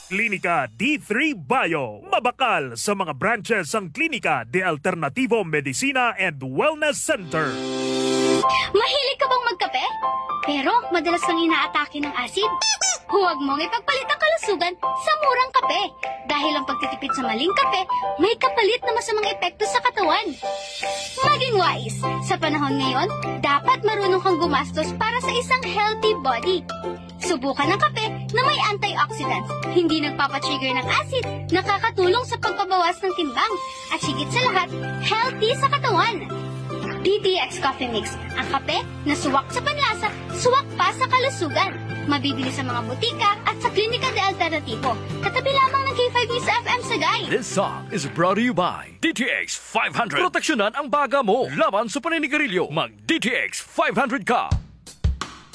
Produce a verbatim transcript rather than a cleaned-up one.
Klinika D three Bio. Mabakal sa mga branches ang Klinika de Alternativo Medicina and Wellness Center. Mahilig ka bang magkape? Pero madalas kang inaatake ng asid? Huwag mong ipagpalit ang kalusugan sa murang kape. Dahil ang pagtitipid sa maling kape, may kapalit na masamang epekto sa katawan. Maging wise. Sa panahon ngayon, dapat marunong kang gumastos para sa isang healthy body. Subukan ng kape na may antioxidants, hindi nagpapatrigger ng acid, nakakatulong sa pagpabawas ng timbang, at higit sa lahat, healthy sa katawan. D T X Coffee Mix, ang kape na suwak sa panlasa, suwak pa sa kalusugan. Mabibili sa mga butika at sa Klinika de Alternativo. Katabi lamang ng K five News F M Sagay. This song is brought to you by D T X five hundred. Proteksyonan ang baga mo laban sa paninigarilyo. Mag D T X five hundred ka.